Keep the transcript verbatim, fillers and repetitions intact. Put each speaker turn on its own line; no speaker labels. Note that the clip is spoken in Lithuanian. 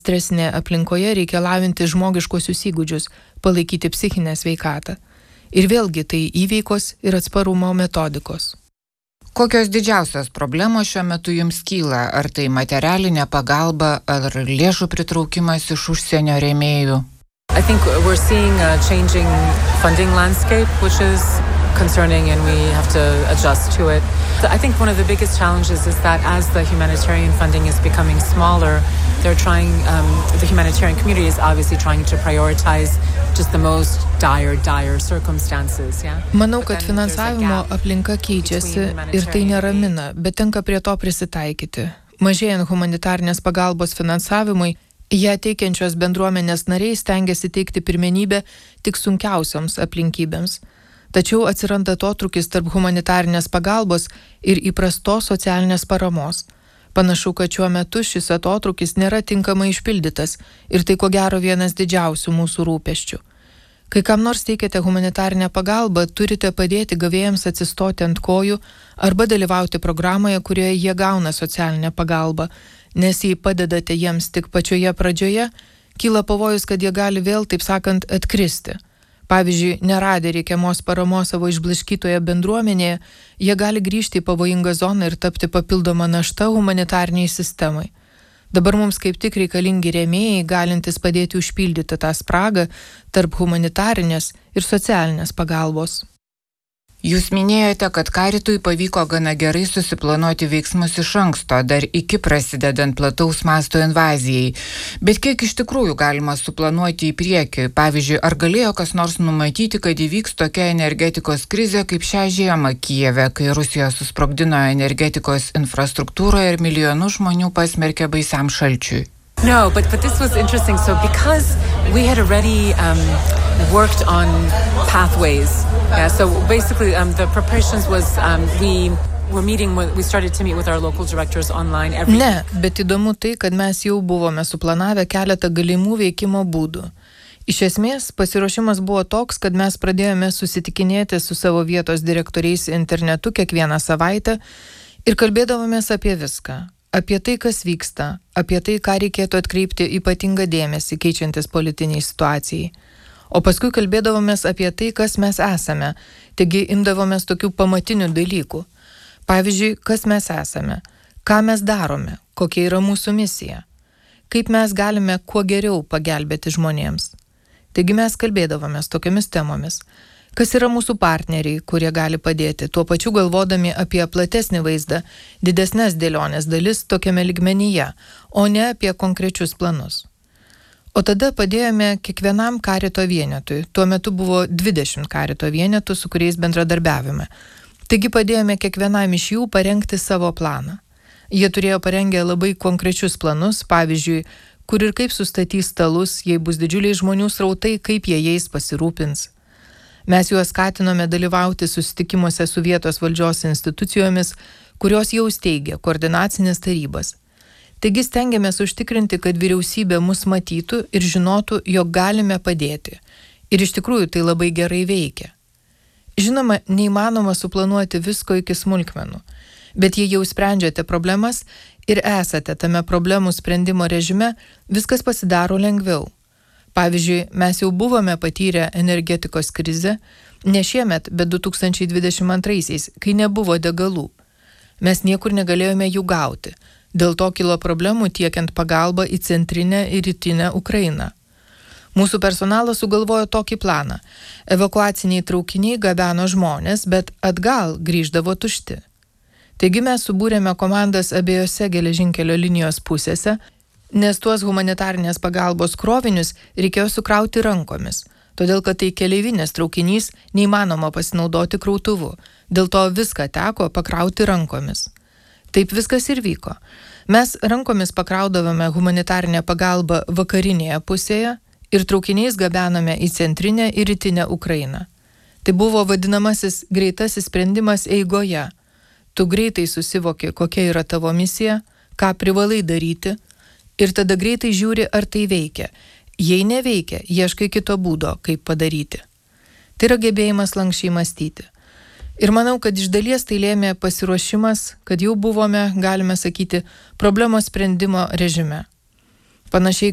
Stresinėje aplinkoje reikia lavinti žmogiškuosius įgūdžius, palaikyti psichinę sveikatą. Ir vėlgi tai įveikos ir atsparumo metodikos.
Kokios didžiausios problemos šiuo metu jums kyla? Ar tai materialinė pagalba, ar lėšų pritraukimas iš užsienio rėmėjų?
I think we're seeing a changing funding landscape, which is concerning, and we have to adjust to it. I think one of the biggest challenges is that as the humanitarian funding is becoming smaller, they're trying, um, the humanitarian community is obviously trying to prioritize just the most dire, dire circumstances. Yeah?
Manau, kad finansavimo aplinka keičiasi ir tai neramina, bet tenka prie to prisitaikyti. Mažėjant humanitarnės pagalbos finansavimui, ją teikiančios bendruomenės nariai stengiasi teikti pirmenybę tik sunkiausioms aplinkybėms. Tačiau atsiranda atotrūkis tarp humanitarinės pagalbos ir įprastos socialinės paramos. Panašu, kad šiuo metu šis atotrūkis nėra tinkamai išpildytas ir tai ko gero vienas didžiausių mūsų rūpesčių. Kai kam nors teikiate humanitarinę pagalbą, turite padėti gavėjams atsistoti ant kojų arba dalyvauti programoje, kurioje jie gauna socialinę pagalbą, nes jei padedate jiems tik pačioje pradžioje, kyla pavojus, kad jie gali vėl, taip sakant, atkristi. Pavyzdžiui, neradę reikiamos paramos savo išblaškytoje bendruomenėje, jie gali grįžti į pavojingą zoną ir tapti papildoma našta humanitariniai sistemai. Dabar mums kaip tik reikalingi rėmėjai, galintys padėti užpildyti tą spragą tarp humanitarinės ir socialinės pagalbos.
Jūs minėjote, kad Karitui pavyko gana gerai susiplanuoti veiksmus iš anksto, dar iki prasidedant plataus masto invazijai. Bet kiek iš tikrųjų galima suplanuoti į priekį? Pavyzdžiui, ar galėjo kas nors numatyti, kad įvyks tokia energetikos krizė kaip šią žiemą Kijeve, kai Rusija susprogdino energetikos infrastruktūrą ir milijonus žmonių pasmerkė baisiam šalčiui?
No, but, but this was interesting. So because we had already um, worked on pathways, yeah, so basically um, the preparations was um, we were meeting with, we started to meet with our local directors online every
Ne, bet įdomu tai, kad mes jau buvome suplanavę keletą galimų veikimo būdų. Iš esmės, pasiruošimas buvo toks, kad mes pradėjome susitikinėti su savo vietos direktoriais internetu kiekvieną savaitę ir kalbėdavomės apie viską. Apie tai, kas vyksta, apie tai, ką reikėtų atkreipti ypatingą dėmesį keičiantis politiniai situacijai. O paskui kalbėdavomės apie tai, kas mes esame, taigi imdavomės tokių pamatinių dalykų. Pavyzdžiui, kas mes esame, ką mes darome, kokia yra mūsų misija, kaip mes galime kuo geriau pagelbėti žmonėms. Taigi mes kalbėdavomės tokiamis temomis. Kas yra mūsų partneriai, kurie gali padėti, tuo pačiu galvodami apie platesnį vaizdą, didesnės dėlionės dalis tokiame lygmenyje, o ne apie konkrečius planus. O tada padėjome kiekvienam karito vienetui, tuo metu buvo dvidešimt karito vienetų, su kuriais bendradarbiavime. Taigi padėjome kiekvienam iš jų parengti savo planą. Jie turėjo parengę labai konkrečius planus, pavyzdžiui, kur ir kaip sustatys stalus, jei bus didžiuliai žmonių srautai, kaip jie jais pasirūpins. Mes juos skatinome dalyvauti susitikimuose su vietos valdžios institucijomis, kurios jau steigia koordinacinės tarybas. Taigi stengiamės užtikrinti, kad vyriausybė mus matytų ir žinotų, jog galime padėti. Ir iš tikrųjų tai labai gerai veikia. Žinoma, neįmanoma suplanuoti visko iki smulkmenų, bet jei jau sprendžiate problemas ir esate tame problemų sprendimo režime, viskas pasidaro lengviau. Pavyzdžiui, mes jau buvome patyrę energetikos krizę, ne šiemet, bet du tūkstančiai dvidešimt antraisiais, kai nebuvo degalų. Mes niekur negalėjome jų gauti, dėl to kilo problemų tiekiant pagalbą į centrinę ir rytinę Ukrainą. Mūsų personalas sugalvojo tokį planą. Evakuaciniai traukiniai gabeno žmonės, bet atgal grįždavo tušti. Taigi mes subūrėme komandas abiejose geležinkelio linijos pusėse, nes tuos humanitarinės pagalbos krovinius reikėjo sukrauti rankomis, todėl kad tai keleivinės traukinys neįmanoma pasinaudoti krautuvu, dėl to viską teko pakrauti rankomis. Taip viskas ir vyko. Mes rankomis pakraudavome humanitarinę pagalbą vakarinėje pusėje ir traukiniais gabename į centrinę ir rytinę Ukrainą. Tai buvo vadinamasis greitasis sprendimas eigoje. Tu greitai susivoki, kokia yra tavo misija, ką privalai daryti, ir tada greitai žiūri, ar tai veikia. Jei neveikia, ieškai kito būdo, kaip padaryti. Tai yra gebėjimas lankščiai mąstyti. Ir manau, kad iš dalies tai lėmė pasiruošimas, kad jau buvome, galime sakyti, problemos sprendimo režime. Panašiai